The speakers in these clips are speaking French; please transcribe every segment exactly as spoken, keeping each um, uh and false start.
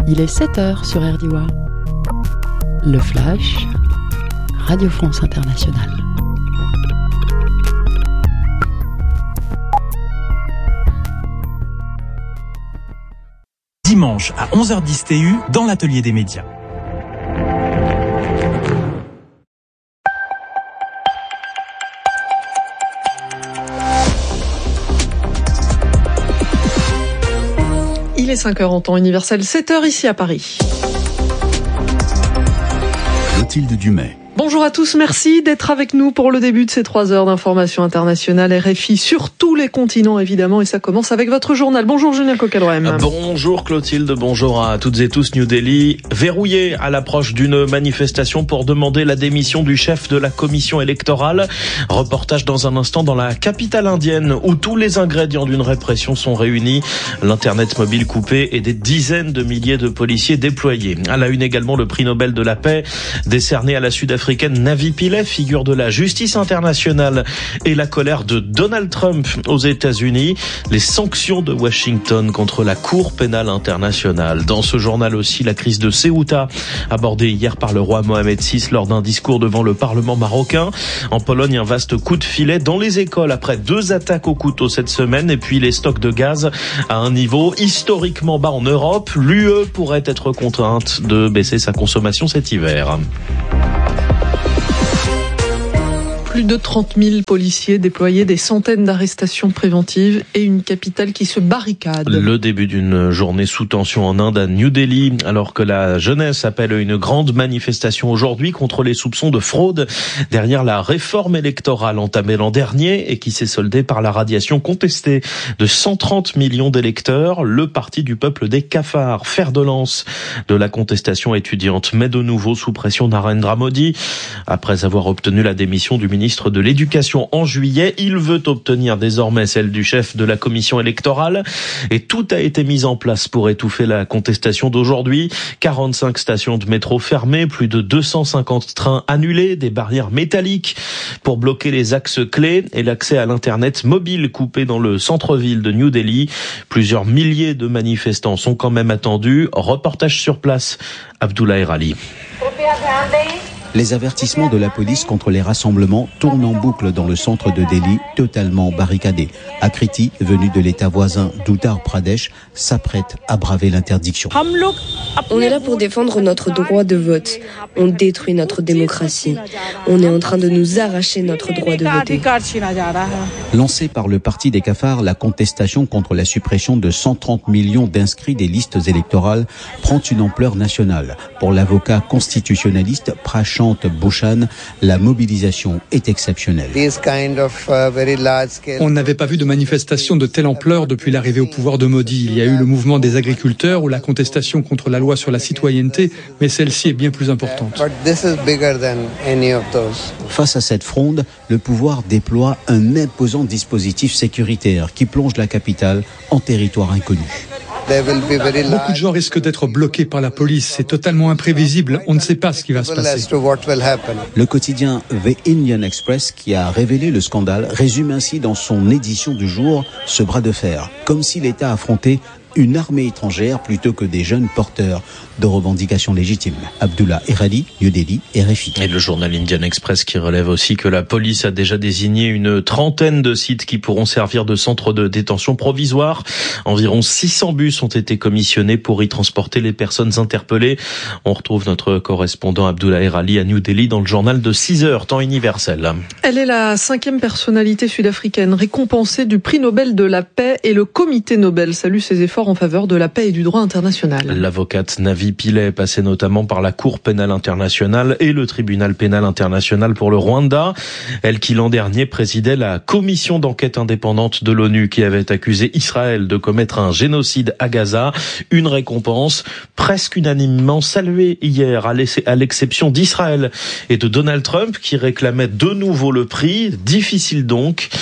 Il est sept heures sur R D W. Le Flash, Radio France Internationale. Dimanche à onze heures dix T U dans l'atelier des médias. Il est cinq heures en temps universel, sept heures ici à Paris. Clotilde Dumais. Bonjour à tous, merci d'être avec nous pour le début de ces trois heures d'information internationale R F I sur tous les continents évidemment, et ça commence avec votre journal. Bonjour Julien Coquelrouem. Bonjour Clotilde, bonjour à toutes et tous. New Delhi, verrouillé à l'approche d'une manifestation pour demander la démission du chef de la commission électorale. Reportage dans un instant dans la capitale indienne où tous les ingrédients d'une répression sont réunis. L'internet mobile coupé et des dizaines de milliers de policiers déployés. À la une également le prix Nobel de la paix décerné à la Sud-Afrique Navi Pillay, figure de la justice internationale, et la colère de Donald Trump aux États-Unis, les sanctions de Washington contre la Cour pénale internationale. Dans ce journal aussi, la crise de Ceuta, abordée hier par le roi Mohamed six lors d'un discours devant le Parlement marocain. En Pologne, un vaste coup de filet dans les écoles après deux attaques au couteau cette semaine, et puis les stocks de gaz à un niveau historiquement bas en Europe. L'U E pourrait être contrainte de baisser sa consommation cet hiver. Plus de trente mille policiers déployés, des centaines d'arrestations préventives et une capitale qui se barricade. Le début d'une journée sous tension en Inde à New Delhi, alors que la jeunesse appelle une grande manifestation aujourd'hui contre les soupçons de fraude derrière la réforme électorale entamée l'an dernier et qui s'est soldée par la radiation contestée de cent trente millions d'électeurs. Le parti du peuple des cafards, fer de lance de la contestation étudiante, met de nouveau sous pression Narendra Modi. Après avoir obtenu la démission du ministre ministre de l'Éducation en juillet, il veut obtenir désormais celle du chef de la commission électorale, et tout a été mis en place pour étouffer la contestation d'aujourd'hui. quarante-cinq stations de métro fermées, plus de deux cent cinquante trains annulés, des barrières métalliques pour bloquer les axes clés et l'accès à l'internet mobile coupé dans le centre-ville de New Delhi. Plusieurs milliers de manifestants sont quand même attendus. Reportage sur place, Abdullah Erali. Les avertissements de la police contre les rassemblements tournent en boucle dans le centre de Delhi, totalement barricadé. Akriti, venu de l'état voisin d'Uttar Pradesh, s'apprête à braver l'interdiction. On est là pour défendre notre droit de vote. On détruit notre démocratie. On est en train de nous arracher notre droit de voter. Lancée par le parti des cafards, la contestation contre la suppression de cent trente millions d'inscrits des listes électorales prend une ampleur nationale. Pour l'avocat constitutionnaliste Prashant Bhushan, la mobilisation est exceptionnelle. On n'avait pas vu de manifestation de telle ampleur depuis l'arrivée au pouvoir de Modi. Il y a eu le mouvement des agriculteurs ou la contestation contre la loi sur la citoyenneté, mais celle-ci est bien plus importante. Face à cette fronde, le pouvoir déploie un imposant dispositif sécuritaire qui plonge la capitale en territoire inconnu. Beaucoup de gens risquent d'être bloqués par la police. C'est totalement imprévisible. On ne sait pas ce qui va se passer. Le quotidien The Indian Express, qui a révélé le scandale, résume ainsi dans son édition du jour ce bras de fer, comme si l'État affrontait une armée étrangère plutôt que des jeunes porteurs de revendications légitimes. Abdullah Erali, New Delhi, R F I. Et le journal Indian Express qui relève aussi que la police a déjà désigné une trentaine de sites qui pourront servir de centres de détention provisoire. Environ six cents bus ont été commissionnés pour y transporter les personnes interpellées. On retrouve notre correspondant Abdullah Erali à New Delhi dans le journal de six heures, temps universel. Elle est la cinquième personnalité sud-africaine récompensée du prix Nobel de la paix, et le comité Nobel salue ses efforts en faveur de la paix et du droit international. L'avocate Navi Pillay, passée notamment par la Cour pénale internationale et le tribunal pénal international pour le Rwanda. Elle qui l'an dernier présidait la commission d'enquête indépendante de l'ONU qui avait accusé Israël de commettre un génocide à Gaza. Une récompense presque unanimement saluée hier, à l'exception d'Israël et de Donald Trump qui réclamait de nouveau le prix. Difficile donc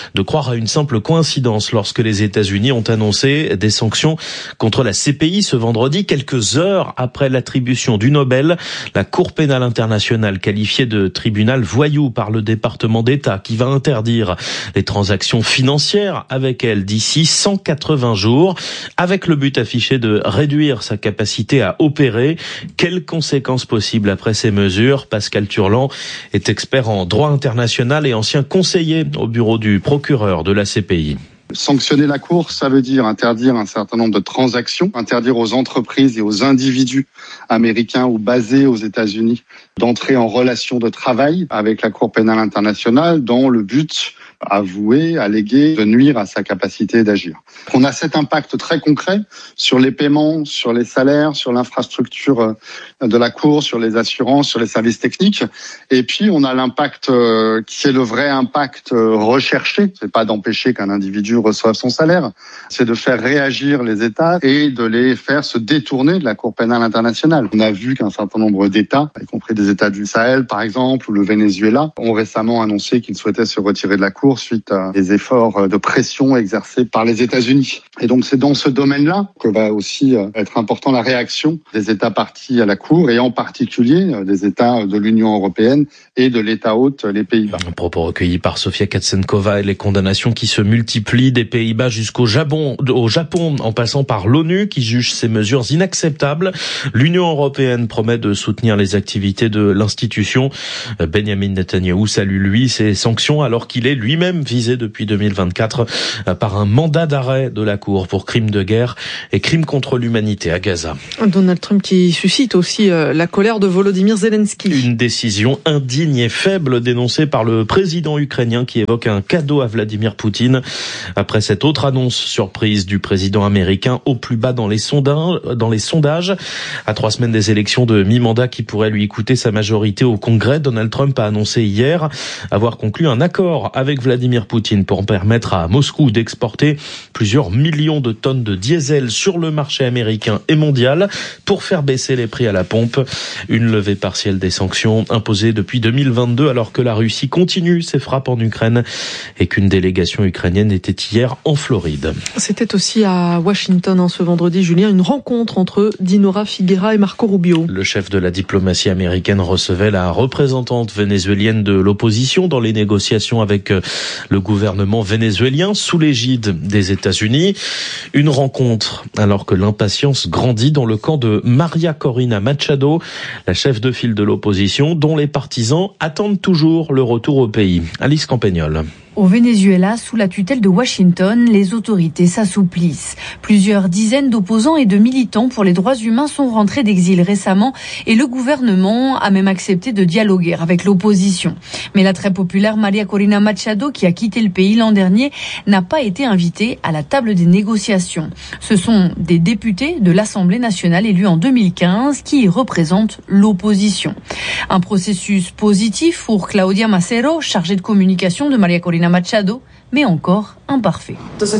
de croire à une simple coïncidence lorsque les États-Unis ont annoncé des sanctions contre la C P I ce vendredi, quelques heures après l'attribution du Nobel. La Cour pénale internationale qualifiée de tribunal voyou par le département d'État qui va interdire les transactions financières avec elle d'ici cent quatre-vingts jours, avec le but affiché de réduire sa capacité à opérer. Quelles conséquences possibles après ces mesures? Pascal Turlan est expert en droit international et ancien conseiller au bureau du procureur de la C P I. Sanctionner la Cour, ça veut dire interdire un certain nombre de transactions, interdire aux entreprises et aux individus américains ou basés aux États-Unis d'entrer en relation de travail avec la Cour pénale internationale dans le but avoué, allégué, de nuire à sa capacité d'agir. On a cet impact très concret sur les paiements, sur les salaires, sur l'infrastructure de la Cour, sur les assurances, sur les services techniques. Et puis, on a l'impact qui est le vrai impact recherché. C'est pas d'empêcher qu'un individu reçoive son salaire, c'est de faire réagir les États et de les faire se détourner de la Cour pénale internationale. On a vu qu'un certain nombre d'États, y compris des États du Sahel par exemple, ou le Venezuela, ont récemment annoncé qu'ils souhaitaient se retirer de la Cour suite à des efforts de pression exercés par les États-Unis. Et donc c'est dans ce domaine-là que va aussi être important la réaction des États partis à la Cour et en particulier des États de l'Union européenne et de l'État hôte, les Pays-Bas. Un propos recueilli par Sofia Katsenkova et les condamnations qui se multiplient des Pays-Bas jusqu'au Japon, au Japon en passant par l'ONU qui juge ces mesures inacceptables. L'Union européenne promet de soutenir les activités de l'institution. Benjamin Netanyahou salue lui ces sanctions alors qu'il est lui même visé depuis deux mille vingt-quatre par un mandat d'arrêt de la Cour pour crimes de guerre et crimes contre l'humanité à Gaza. Donald Trump qui suscite aussi la colère de Volodymyr Zelensky. Une décision indigne et faible dénoncée par le président ukrainien qui évoque un cadeau à Vladimir Poutine. Après cette autre annonce surprise du président américain au plus bas dans les sondages, dans les sondages, à trois semaines des élections de mi-mandat qui pourraient lui coûter sa majorité au Congrès, Donald Trump a annoncé hier avoir conclu un accord avec Vladimir Poutine pour permettre à Moscou d'exporter plusieurs millions de tonnes de diesel sur le marché américain et mondial pour faire baisser les prix à la pompe. Une levée partielle des sanctions imposées depuis deux mille vingt-deux alors que la Russie continue ses frappes en Ukraine et qu'une délégation ukrainienne était hier en Floride. C'était aussi à Washington hein, ce vendredi, Julien, une rencontre entre Dinora Figuera et Marco Rubio. Le chef de la diplomatie américaine recevait la représentante vénézuélienne de l'opposition dans les négociations avec le gouvernement vénézuélien sous l'égide des États-Unis. Une rencontre alors que l'impatience grandit dans le camp de María Corina Machado, la chef de file de l'opposition, dont les partisans attendent toujours le retour au pays. Alice Campagnol. Au Venezuela, sous la tutelle de Washington, les autorités s'assouplissent. Plusieurs dizaines d'opposants et de militants pour les droits humains sont rentrés d'exil récemment et le gouvernement a même accepté de dialoguer avec l'opposition. Mais la très populaire María Corina Machado, qui a quitté le pays l'an dernier, n'a pas été invitée à la table des négociations. Ce sont des députés de l'Assemblée nationale élus en deux mille quinze qui y représentent l'opposition. Un processus positif pour Claudia Macero, chargée de communication de María Corina Machado, mais encore imparfait.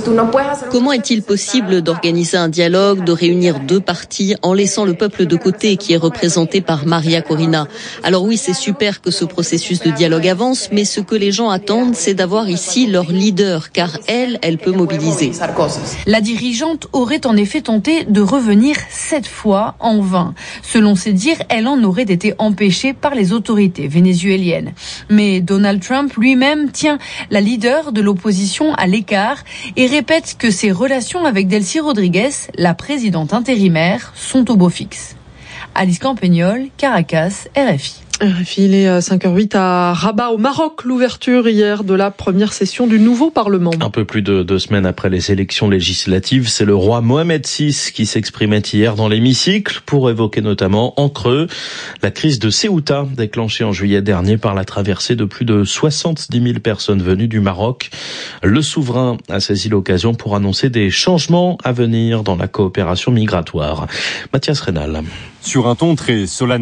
Comment est-il possible d'organiser un dialogue, de réunir deux partis en laissant le peuple de côté qui est représenté par María Corina? Alors oui, c'est super que ce processus de dialogue avance, mais ce que les gens attendent, c'est d'avoir ici leur leader, car elle, elle peut mobiliser. La dirigeante aurait en effet tenté de revenir sept fois en vain. Selon ses dires, elle en aurait été empêchée par les autorités vénézuéliennes. Mais Donald Trump lui-même tient la leader de l'opposition à l'écart et répète que ses relations avec Delcy Rodriguez, la présidente intérimaire, sont au beau fixe. Alice Campagnol, Caracas, R F I. R F I, il est cinq heures huit à Rabat, au Maroc, l'ouverture hier de la première session du nouveau Parlement. Un peu plus de deux semaines après les élections législatives, c'est le roi Mohamed six qui s'exprimait hier dans l'hémicycle pour évoquer notamment en creux la crise de Ceuta déclenchée en juillet dernier par la traversée de plus de soixante-dix mille personnes venues du Maroc. Le souverain a saisi l'occasion pour annoncer des changements à venir dans la coopération migratoire. Mathias Rénal. Sur un ton très solennel,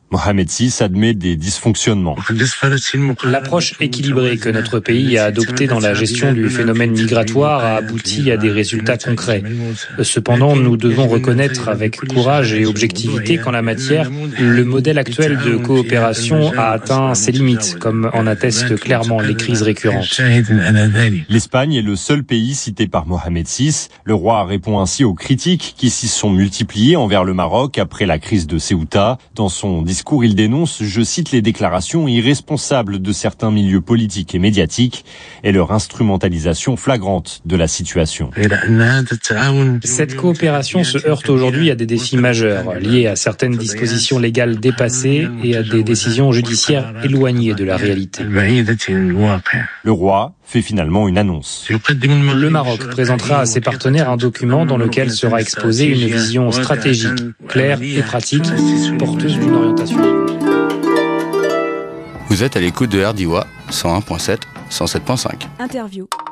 Mohamed six admet des dysfonctionnements. L'approche équilibrée que notre pays a adoptée dans la gestion du phénomène migratoire a abouti à des résultats concrets. Cependant, nous devons reconnaître avec courage et objectivité qu'en la matière, le modèle actuel de coopération a atteint ses limites, comme en attestent clairement les crises récurrentes. L'Espagne est le seul pays cité par Mohamed six. Le roi répond ainsi aux critiques qui s'y sont multipliées envers le Maroc après la crise de Ceuta. Dans son discours, il dénonce, je cite, les déclarations irresponsables de certains milieux politiques et médiatiques et leur instrumentalisation flagrante de la situation. Cette coopération se heurte aujourd'hui à des défis majeurs liés à certaines dispositions légales dépassées et à des décisions judiciaires éloignées de la réalité. Le roi fait finalement une annonce. Le Maroc présentera à ses partenaires un document dans lequel sera exposée une vision stratégique, claire et pratique, porteuse d'une orientation. Vous êtes à l'écoute de R D I W A cent un point sept, cent sept point cinq. Interview.